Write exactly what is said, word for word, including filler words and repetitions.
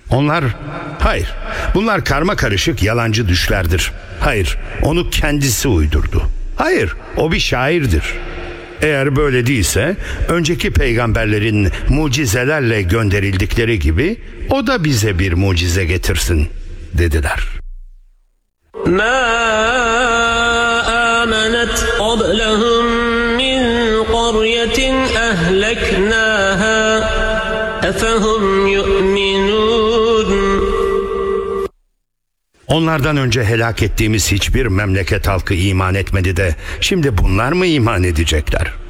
Onlar, hayır, bunlar karma karışık yalancı düşlerdir. Hayır, onu kendisi uydurdu. Hayır, o bir şairdir. Eğer böyle değilse, önceki peygamberlerin mucizelerle gönderildikleri gibi o da bize bir mucize getirsin dediler. مَا آمَنَتْ قَبْلَهُمْ مِنْ قَرْيَةٍ أَهْلَكْنَاهَا أَفَهُمْ يُؤْمِنُونَ. Onlardan önce helak ettiğimiz hiçbir memleket halkı iman etmedi de şimdi bunlar mı iman edecekler?